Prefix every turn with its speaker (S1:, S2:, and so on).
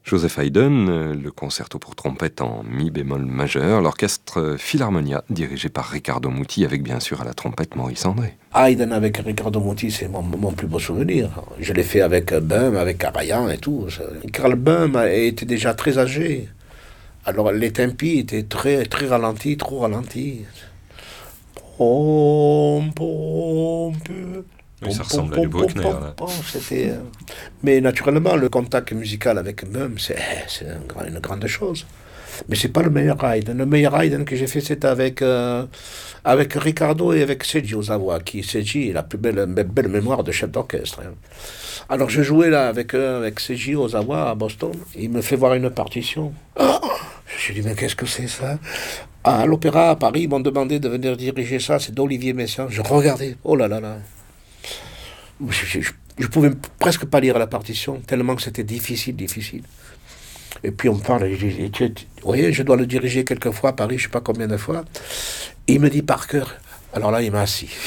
S1: Joseph Haydn, le concerto pour trompette en mi bémol majeur, l'orchestre Philharmonia dirigé par Riccardo Muti avec bien sûr à la trompette Maurice André.
S2: Haydn avec Riccardo Muti, c'est mon plus beau souvenir. Je l'ai fait avec Böhm, avec Karajan et tout. Karl Böhm était déjà très âgé. Alors les tempi étaient très, très ralentis, trop ralentis. Pom, pom, pom.
S1: Oui, ça ressemble à du Bruckner, là.
S2: C'était, mais naturellement, le contact musical avec Böhm, c'est une grande chose. Mais c'est pas le meilleur Haydn. Le meilleur Haydn que j'ai fait, c'était avec Riccardo et avec Seiji Ozawa, Seiji, la plus belle mémoire de chef d'orchestre. Hein. Alors je jouais là avec Seiji Ozawa à Boston. Il me fait voir une partition. Oh, je lui dis, mais qu'est-ce que c'est ça? À l'Opéra à Paris, ils m'ont demandé de venir diriger ça. C'est d'Olivier Messiaen. Je regardais. Oh là là là. Je pouvais presque pas lire la partition, tellement que c'était difficile. Et puis on me parle, vous voyez, je dois le diriger quelques fois à Paris, je sais pas combien de fois. Et il me dit par cœur. Alors là, il m'a assis.